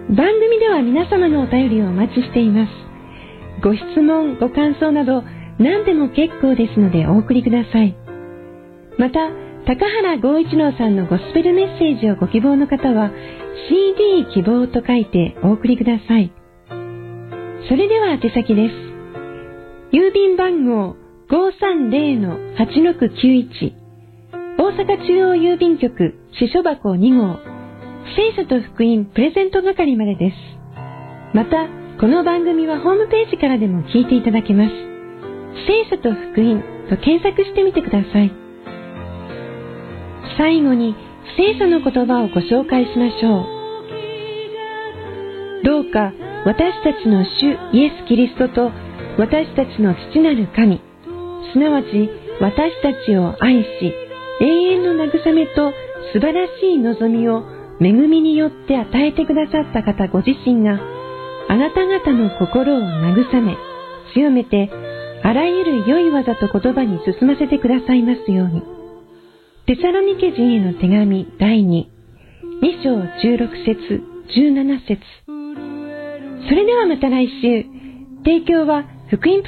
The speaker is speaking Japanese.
番組では皆様のお便りをお待ちしています。ご質問、ご感想など何でも結構ですのでお送りください。また、高原剛一郎さんのゴスペルメッセージをご希望の方は CD 希望と書いてお送りください。それでは宛先です。郵便番号 530-8691 大阪中央郵便局支所箱2号聖書と福音プレゼント係までです。また、この番組はホームページからでも聞いていただけます。聖書と福音と検索してみてください。最後に聖書の言葉をご紹介しましょう。どうか私たちの主イエス・キリストと私たちの父なる神、すなわち私たちを愛し、永遠の慰めと素晴らしい望みを恵みによって与えてくださった方ご自身が、あなた方の心を慰め、強めて、あらゆる良い技と言葉に進ませてくださいますように。テサロニケ人への手紙第2、2章16節、17節。それではまた来週。提供は福音